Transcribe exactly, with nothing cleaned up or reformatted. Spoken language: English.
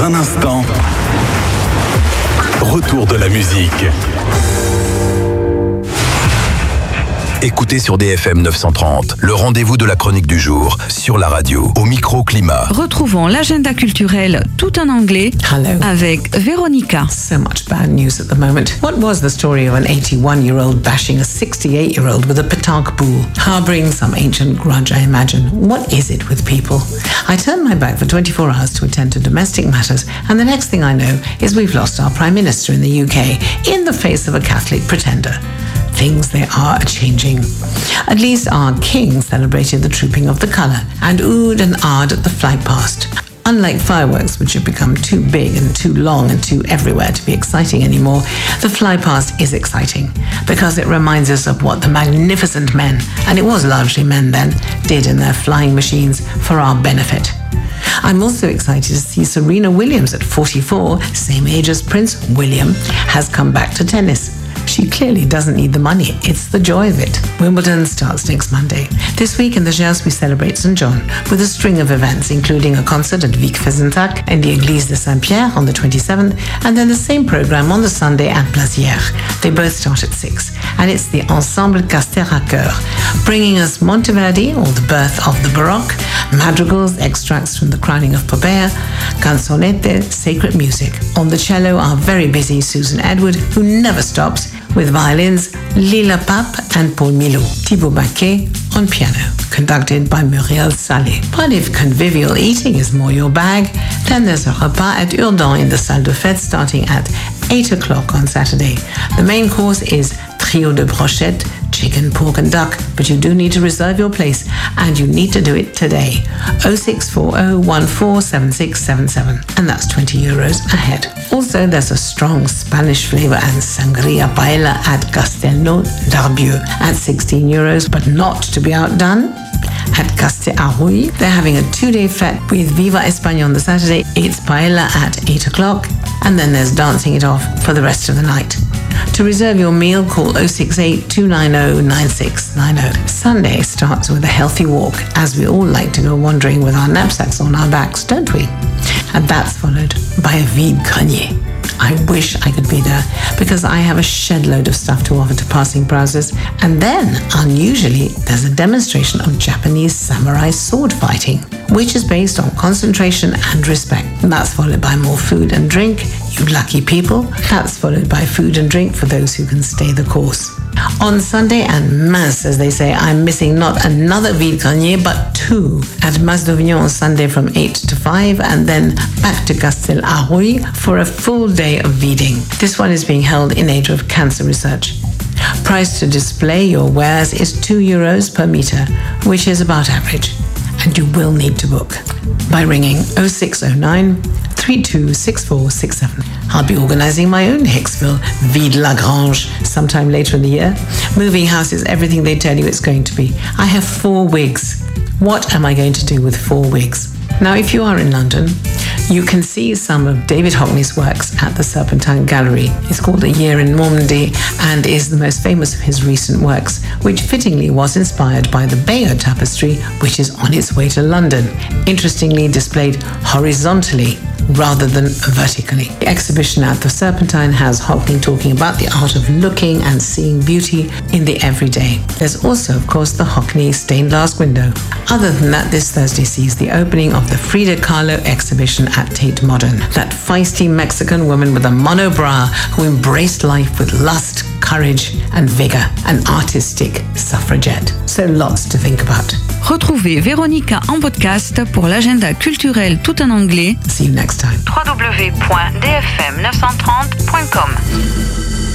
un instant, retour de la musique. Écoutez sur D F M neuf cent trente, le rendez-vous de la chronique du jour, sur la radio, au micro-climat. Retrouvons l'agenda culturel tout en anglais. Hello. Avec Véronica. So much bad news at the moment. What was the story of an eighty-one-year-old bashing a sixty-eight-year-old with a petanque ball, harboring some ancient grudge, I imagine? What is it with people? I turned my back for twenty-four hours to attend to domestic matters, and the next thing I know is we've lost our Prime Minister in the U K, in the face of a Catholic pretender. Things they are changing. At least our king celebrated the trooping of the colour and oohed and ahed at the flight past. Unlike fireworks, which have become too big and too long and too everywhere to be exciting anymore, the fly past is exciting because it reminds us of what the magnificent men, and it was largely men then, did in their flying machines for our benefit. I'm also excited to see Serena Williams at forty-four, same age as Prince William, has come back to tennis. She clearly doesn't need the money. It's the joy of it. Wimbledon starts next Monday. This week in the Gers, we celebrate Saint John with a string of events, including a concert at Vic Fezensac and the Église de Saint-Pierre on the twenty-seventh, and then the same program on the Sunday at Blazières. They both start at six, and it's the Ensemble Caster à Cœur, bringing us Monteverdi, or the birth of the Baroque, madrigals, extracts from the crowning of Popea, canzonette, sacred music. On the cello, our very busy Susan Edward, who never stops, with violins Lila Pape and Paul Milot. Thibaut Baquet on piano, conducted by Muriel Salé. But if convivial eating is more your bag, then there's a repas at Urdan in the Salle de Fête starting at eight o'clock on Saturday. The main course is trio de brochette, chicken, pork and duck, but you do need to reserve your place, and you need to do it today. oh six four oh, one four seven six seven seven, and that's twenty euros a head. Also, there's a strong Spanish flavor and sangria paella at Castelnau d'Arbieu at sixteen euros, but not to be outdone. At Castellarrouy, they're having a two-day fete with Viva España on the Saturday. It's paella at eight o'clock, and then there's dancing it off for the rest of the night. To reserve your meal, call oh six eight, two nine oh, nine six nine oh. Sunday starts with a healthy walk, as we all like to go wandering with our knapsacks on our backs, don't we? And that's followed by a vide-grenier. I wish I could be there, because I have a shed load of stuff to offer to passing browsers. And then, unusually, there's a demonstration of Japanese samurai sword fighting, which is based on concentration and respect. And that's followed by more food and drink, you lucky people. That's followed by food and drink for those who can stay the course. On Sunday, and mince, as they say, I'm missing not another vide-grenier, but two. At Mas d'Auvergne on Sunday from eight to five, and then back to Castellarrouy for a full day of viding. This one is being held in aid of cancer research. Price to display your wares is two euros per meter, which is about average. And you will need to book by ringing oh six oh nine, three two six four six seven. I'll be organising my own Hicksville Vide La Grange sometime later in the year. Moving house is everything they tell you it's going to be. I have four wigs. What am I going to do with four wigs? Now, if you are in London, you can see some of David Hockney's works at the Serpentine Gallery. It's called A Year in Normandy and is the most famous of his recent works, which fittingly was inspired by the Bayeux Tapestry, which is on its way to London, interestingly displayed horizontally rather than vertically. The exhibition at the Serpentine has Hockney talking about the art of looking and seeing beauty in the everyday. There's also, of course, the Hockney stained glass window. Other than that, this Thursday sees the opening of the Frida Kahlo exhibition at Tate Modern. That feisty Mexican woman with a monobrow who embraced life with lust, courage and vigor, an artistic suffragette. So lots to think about. Retrouvez Véronica en podcast pour l'agenda culturel tout en anglais. See you next time. w w w point d f m neuf cent trente point com